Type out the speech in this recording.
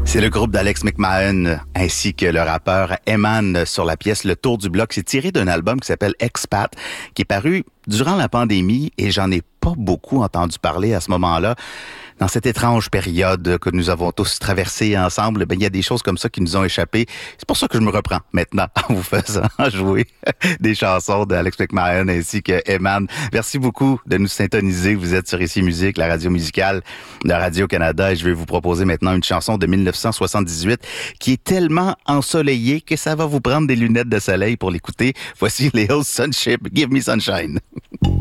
C'est le groupe d'Alex McMahon ainsi que le rappeur Eman sur la pièce Le Tour du Bloc. C'est tiré d'un album qui s'appelle Expat, qui est paru durant la pandémie et j'en ai pas beaucoup entendu parler à ce moment-là. Dans cette étrange période que nous avons tous traversée ensemble, il y a des choses comme ça qui nous ont échappé. C'est pour ça que je me reprends maintenant en vous faisant jouer des chansons d'Alex McMahon ainsi que Eman. Merci beaucoup de nous syntoniser. Vous êtes sur Ici Musique, la radio musicale de Radio-Canada, et je vais vous proposer maintenant une chanson de 1978 qui est tellement ensoleillée que ça va vous prendre des lunettes de soleil pour l'écouter. Voici Leo Sunship, Give Me Sunshine.